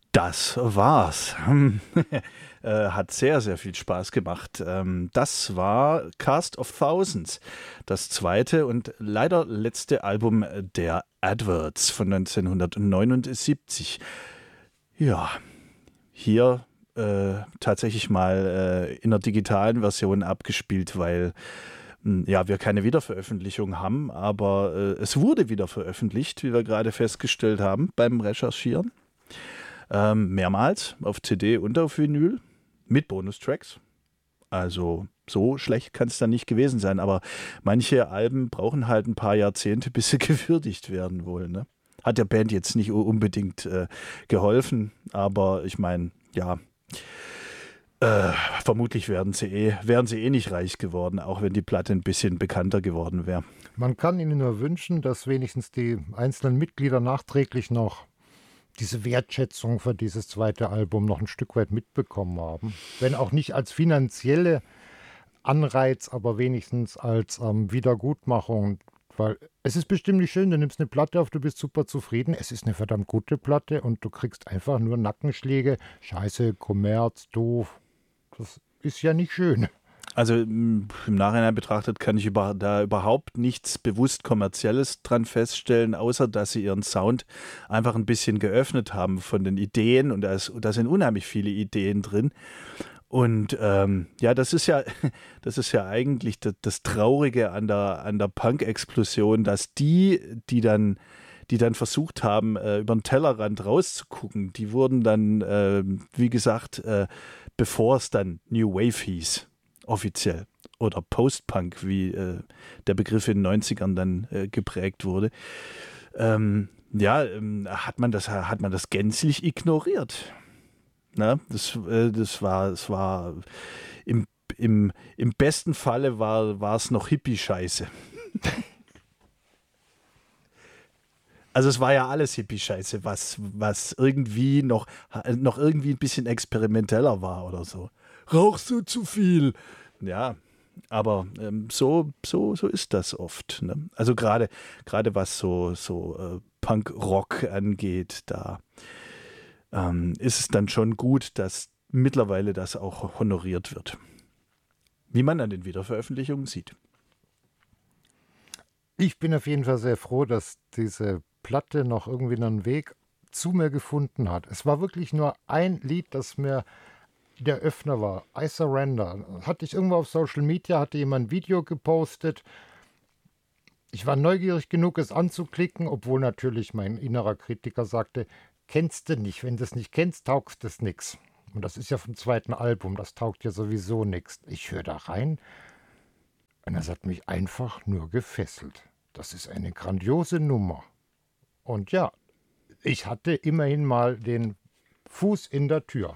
Das war's. Hat sehr, sehr viel Spaß gemacht. Das war Cast of Thousands, das zweite und leider letzte Album der Adverts von 1979. Ja, hier tatsächlich mal in der digitalen Version abgespielt, weil ja, wir keine Wiederveröffentlichung haben, aber es wurde wieder veröffentlicht, wie wir gerade festgestellt haben beim Recherchieren. Mehrmals auf CD und auf Vinyl mit Bonustracks. Also so schlecht kann es dann nicht gewesen sein, aber manche Alben brauchen halt ein paar Jahrzehnte, bis sie gewürdigt werden wohl. Ne? Hat der Band jetzt nicht unbedingt geholfen, aber ich meine, ja, vermutlich wären sie eh nicht reich geworden, auch wenn die Platte ein bisschen bekannter geworden wäre. Man kann ihnen nur wünschen, dass wenigstens die einzelnen Mitglieder nachträglich noch diese Wertschätzung für dieses zweite Album noch ein Stück weit mitbekommen haben. Wenn auch nicht als finanzielle Anreiz, aber wenigstens als Wiedergutmachung. Weil es ist bestimmt nicht schön, du nimmst eine Platte auf, du bist super zufrieden. Es ist eine verdammt gute Platte und du kriegst einfach nur Nackenschläge. Scheiße, Kommerz, doof. Das ist ja nicht schön. Also im Nachhinein betrachtet kann ich da überhaupt nichts bewusst Kommerzielles dran feststellen, außer dass sie ihren Sound einfach ein bisschen geöffnet haben von den Ideen und da sind unheimlich viele Ideen drin. Und ja, das ist ja eigentlich das Traurige an der Punk-Explosion, dass die dann versucht haben, über den Tellerrand rauszugucken, die wurden dann, wie gesagt, bevor es dann New Wave hieß, offiziell, oder Post-Punk, wie der Begriff in den 90ern dann geprägt wurde, hat man das gänzlich ignoriert. Na, das war im besten Falle war es noch Hippie-Scheiße. Also es war ja alles Hippie-Scheiße, was irgendwie noch irgendwie ein bisschen experimenteller war oder so. Rauchst du zu viel? Ja, aber so ist das oft. Ne? Also gerade was so Punk-Rock angeht, da ist es dann schon gut, dass mittlerweile das auch honoriert wird. Wie man an den Wiederveröffentlichungen sieht. Ich bin auf jeden Fall sehr froh, dass diese Platte noch irgendwie einen Weg zu mir gefunden hat. Es war wirklich nur ein Lied, das mir der Öffner war. I Surrender. Hatte ich irgendwo auf Social Media, hatte jemand ein Video gepostet. Ich war neugierig genug, es anzuklicken, obwohl natürlich mein innerer Kritiker sagte, kennst du nicht. Wenn du es nicht kennst, taugt es nix. Und das ist ja vom zweiten Album, das taugt ja sowieso nichts. Ich höre da rein und das hat mich einfach nur gefesselt. Das ist eine grandiose Nummer. Und ja, ich hatte immerhin mal den Fuß in der Tür.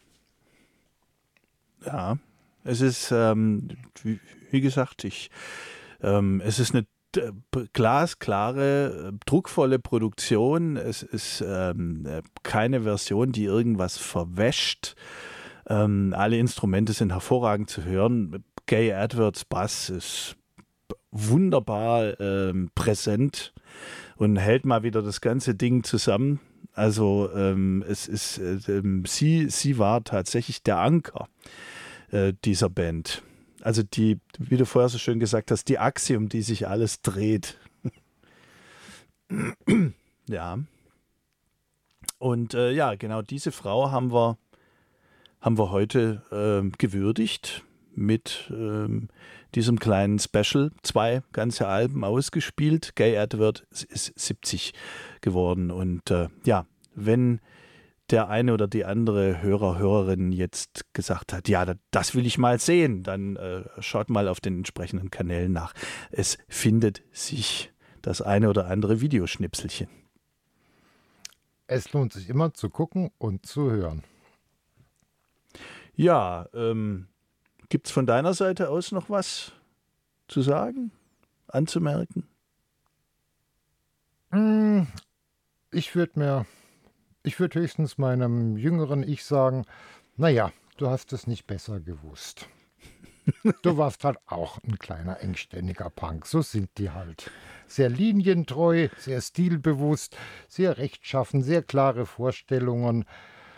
Ja, es ist, wie gesagt, es ist eine glasklare, druckvolle Produktion. Es ist keine Version, die irgendwas verwäscht. Alle Instrumente sind hervorragend zu hören. Gay Edwards Bass ist wunderbar präsent und hält mal wieder das ganze Ding zusammen. Also sie war tatsächlich der Anker dieser Band. Also die, wie du vorher so schön gesagt hast, die Achse, um die sich alles dreht. Ja. Und ja, genau diese Frau haben wir heute gewürdigt mit diesem kleinen Special. 2 ganze Alben ausgespielt. Gay Edward ist 70 geworden. Und ja, wenn der eine oder die andere Hörerin jetzt gesagt hat, ja, das will ich mal sehen, dann schaut mal auf den entsprechenden Kanälen nach. Es findet sich das eine oder andere Videoschnipselchen. Es lohnt sich immer zu gucken und zu hören. Ja, gibt es von deiner Seite aus noch was zu sagen, anzumerken? Ich würde höchstens meinem jüngeren Ich sagen, naja, du hast es nicht besser gewusst. Du warst halt auch ein kleiner, engständiger Punk. So sind die halt. Sehr linientreu, sehr stilbewusst, sehr rechtschaffen, sehr klare Vorstellungen.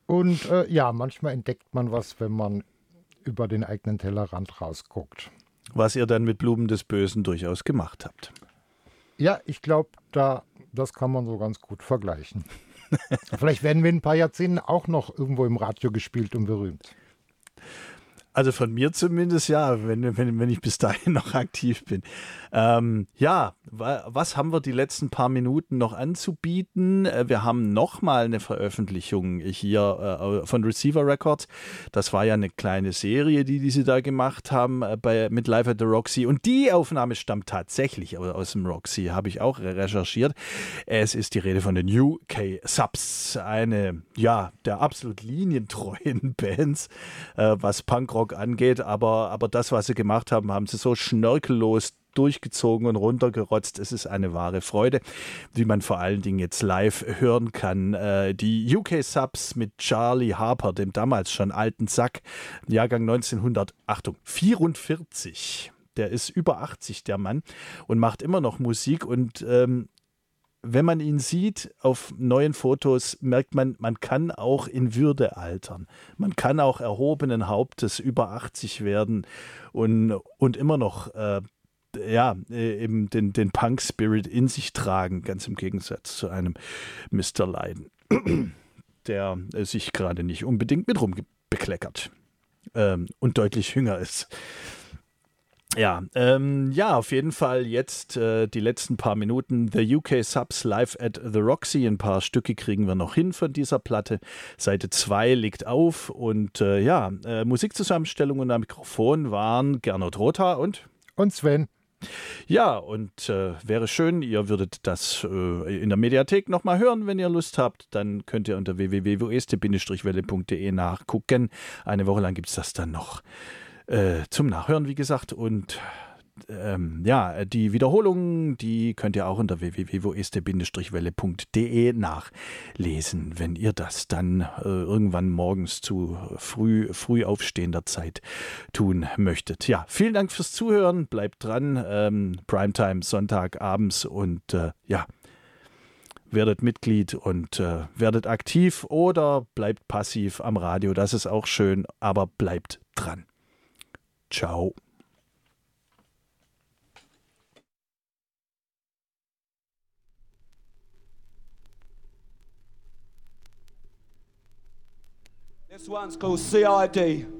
Und ja, manchmal entdeckt man was, wenn man über den eigenen Tellerrand rausguckt. Was ihr dann mit Blumen des Bösen durchaus gemacht habt. Ja, ich glaube, das kann man so ganz gut vergleichen. Vielleicht werden wir in ein paar Jahrzehnten auch noch irgendwo im Radio gespielt und berühmt. Also von mir zumindest, ja, wenn ich bis dahin noch aktiv bin. Ja, was haben wir die letzten paar Minuten noch anzubieten? Wir haben nochmal eine Veröffentlichung hier von Receiver Records. Das war ja eine kleine Serie, die sie da gemacht haben mit Live at the Roxy. Und die Aufnahme stammt tatsächlich aus dem Roxy, habe ich auch recherchiert. Es ist die Rede von den UK Subs, eine, ja, der absolut linientreuen Bands, was Punkrock angeht, aber das, was sie gemacht haben, haben sie so schnörkellos durchgezogen und runtergerotzt. Es ist eine wahre Freude, wie man vor allen Dingen jetzt live hören kann. Die UK Subs mit Charlie Harper, dem damals schon alten Sack, Jahrgang 1944. Der ist über 80, der Mann, und macht immer noch Musik. Und wenn man ihn sieht auf neuen Fotos, merkt man, man kann auch in Würde altern. Man kann auch erhobenen Hauptes über 80 werden und immer noch eben den Punk-Spirit in sich tragen, ganz im Gegensatz zu einem Mr. Lydon, der sich gerade nicht unbedingt mit rumbekleckert und deutlich jünger ist. Ja, auf jeden Fall jetzt die letzten paar Minuten. The UK Subs live at the Roxy. Ein paar Stücke kriegen wir noch hin von dieser Platte. Seite 2 liegt auf und Musikzusammenstellung und am Mikrofon waren Gernot Rotha und Sven. Ja, und wäre schön, ihr würdet das in der Mediathek nochmal hören, wenn ihr Lust habt. Dann könnt ihr unter www.woeste-welle.de nachgucken. Eine Woche lang gibt es das dann noch zum Nachhören, wie gesagt. Und die Wiederholungen, die könnt ihr auch unter www.woeste-welle.de nachlesen, wenn ihr das dann irgendwann morgens zu früh aufstehender Zeit tun möchtet. Ja, vielen Dank fürs Zuhören, bleibt dran, Primetime Sonntagabends und werdet Mitglied und werdet aktiv oder bleibt passiv am Radio, das ist auch schön, aber bleibt dran. Ciao. This one's called CID.